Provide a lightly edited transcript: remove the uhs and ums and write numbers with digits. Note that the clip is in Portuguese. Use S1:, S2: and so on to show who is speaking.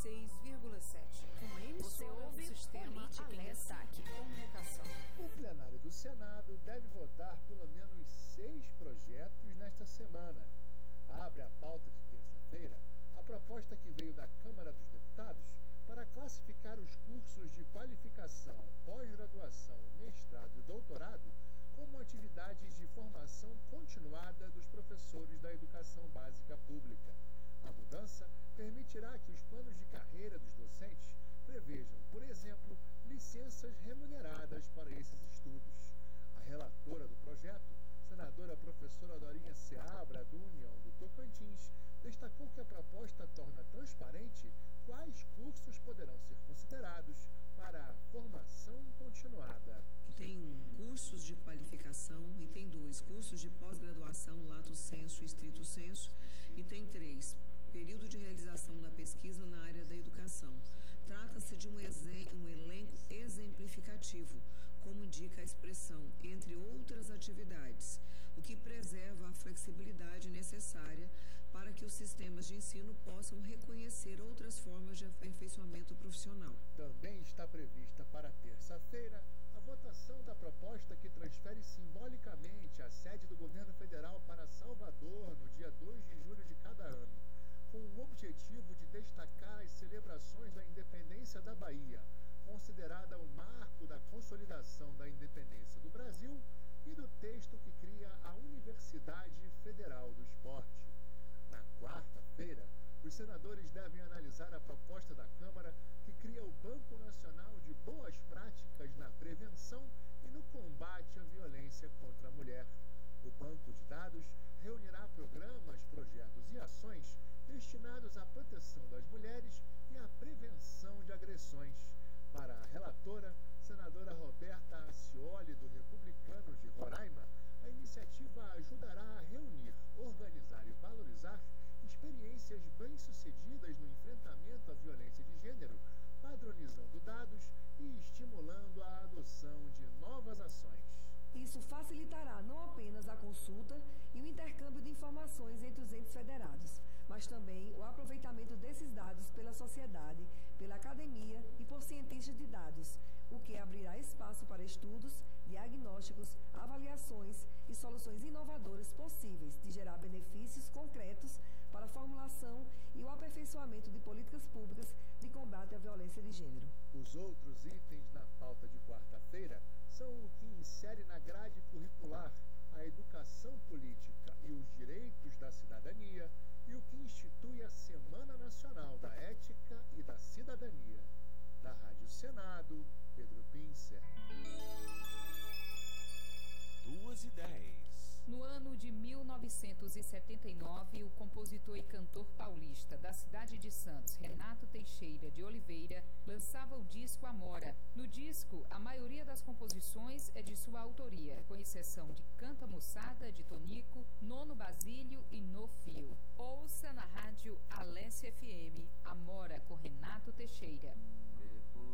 S1: 96,7. Uma emissora do Sistema Alerta Comunicação.
S2: O plenário do Senado deve votar pelo menos 6 projetos nesta semana. Abre a pauta de terça-feira a proposta que veio da Câmara dos Deputados para classificar os cursos de qualificação, pós-graduação, mestrado e doutorado como atividades de formação continuada dos professores da educação básica pública. A mudança permitirá que os planos de carreira dos docentes prevejam, por exemplo, licenças remuneradas para esses estudos. A relatora do projeto, senadora professora Dorinha Seabra, do União do Tocantins, destacou que a proposta torna transparente quais cursos poderão ser considerados para a formação continuada.
S3: Tem cursos de qualificação e tem 2, cursos de pós-graduação, lato sensu e estrito sensu, e tem 3, período de realização da pesquisa na área da educação. Trata-se de um elenco exemplificativo, como indica a expressão, entre outras atividades, o que preserva a flexibilidade necessária para que os sistemas de ensino possam reconhecer outras formas de aperfeiçoamento profissional.
S2: Também está prevista para terça-feira a votação da proposta que transfere simbolicamente a sede do governo federal para Salvador no dia 2 de julho de cada ano, com o objetivo de destacar as celebrações da independência da Bahia, considerada o marco da consolidação da independência do Brasil e do texto que cria a Universidade Federal do Esporte. Na quarta-feira, os senadores devem analisar a proposta da Câmara que cria o Banco Nacional de Boas Práticas na prevenção e no combate à violência contra a mulher. O banco de dados reunirá programas, projetos e ações destinados à proteção das mulheres e à prevenção de agressões. Para a relatora, senadora Roberta Acioli, do Republicanos de Roraima, a iniciativa ajudará a reunir, organizar e valorizar experiências bem-sucedidas no enfrentamento à violência de gênero, padronizando dados e estimulando a adoção de novas ações.
S4: Isso facilitará não apenas a consulta e o intercâmbio de informações entre os entes federados, mas também o aproveitamento desses dados pela sociedade, pela academia e por cientistas de dados, o que abrirá espaço para estudos, diagnósticos, avaliações e soluções inovadoras possíveis de gerar benefícios concretos para a formulação e o aperfeiçoamento de políticas públicas de combate à violência de gênero.
S2: Os outros itens na pauta de quarta-feira são o que insere na grade curricular a educação política e os direitos da cidadania e o que institui a Semana Nacional da Ética e da Cidadania. Da Rádio Senado, Pedro Pincer.
S5: 2h10.
S1: No ano de 1979, o compositor e cantor paulista da cidade de Santos, Renato Teixeira de Oliveira, lançava o disco Amora. No disco, a maioria das composições é de sua autoria, com exceção de Canta Moçada, de Tonico, Nono Basílio e No Fio. Ouça na